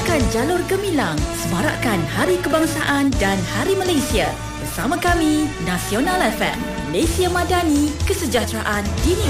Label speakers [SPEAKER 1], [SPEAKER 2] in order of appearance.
[SPEAKER 1] Laksanakan Jalur Gemilang, semarakkan Hari Kebangsaan dan Hari Malaysia. Bersama kami, Nasional FM, Malaysia Madani, Kesejahteraan Dini